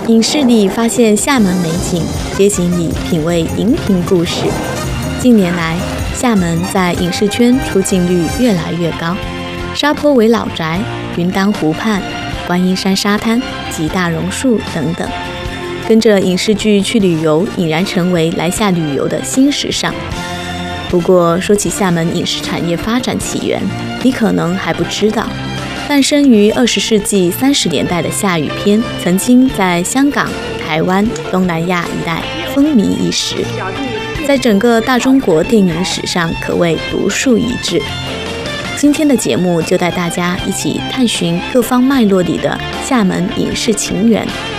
影视里发现厦门美景，街景里品味荧屏故事。近年来，厦门在影视圈出镜率越来越高，沙坡尾老宅、云当湖畔、观音山沙滩及大榕树等等，跟着影视剧去旅游，已然成为来厦旅游的新时尚。不过，说起厦门影视产业发展起源，你可能还不知道。诞生于20世纪30年代的厦语片，曾经在香港、台湾、东南亚一带风靡一时，在整个大中国电影史上可谓独树一帜。今天的节目就带大家一起探寻各方脉络里的厦门影视情缘。